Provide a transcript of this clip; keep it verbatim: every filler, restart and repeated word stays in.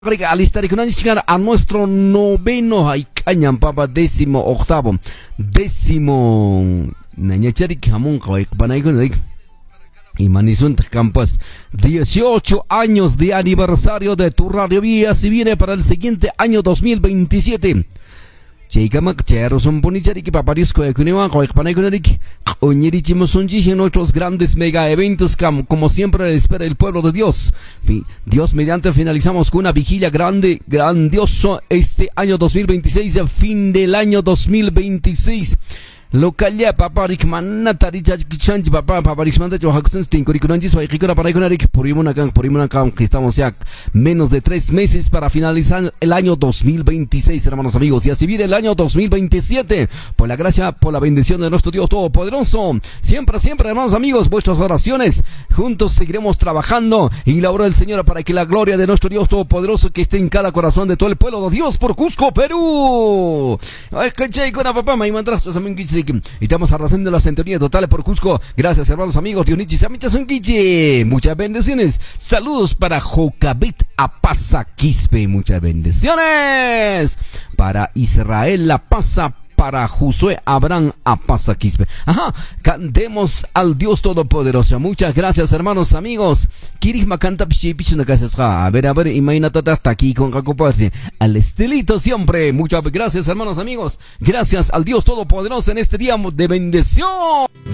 Alistar que llegar a nuestro noveno Haikañan Papa décimo octavo décimo Nañacharik Hamon Panaygonik y Manisunt Campos dieciocho años de aniversario de tu radio vía si viene para el siguiente año dos mil veintisiete. Chikamak cheros un bonicharik paparios que kunewan panaygonik oñerichimos un en nuestros grandes mega eventos como siempre le espera el pueblo de Dios. Dios mediante finalizamos con una vigilia grande, grandioso este año dos mil veintiséis, el fin del año dos mil veintiséis. Localia paparik manatari chachkichanchi papá paparik mandacho hakusan tinkurikunanchis waikikura paraikunarik purimunakan purimunakan que estamos ya menos de tres meses para finalizar el año dos mil veintiséis, hermanos amigos, y así viene el año dos mil veintisiete por la gracia, por la bendición de nuestro Dios Todopoderoso. Siempre, siempre, hermanos amigos, vuestras oraciones juntos seguiremos trabajando y la obra del Señor para que la gloria de nuestro Dios Todopoderoso que esté en cada corazón de todo el pueblo de Dios por Cusco, Perú. Ay, cachay con la papá me mandas también que y estamos arrasando la sintonía total por Cusco. Gracias, hermanos amigos. Dionichi Samichasonquiche. Muchas bendiciones. Saludos para Jocabit Apasa Quispe. Muchas bendiciones. Para Israel La Pasa. Para Josué Abraham Apasa Quispe. Ajá. Cantemos al Dios Todopoderoso. Muchas gracias, hermanos amigos. Kirisma canta pichipichuna gracias. A ver, a ver, imagínate hasta aquí con Cacoparse. Al estilito siempre. Muchas gracias, hermanos amigos. Gracias al Dios Todopoderoso en este día de bendición.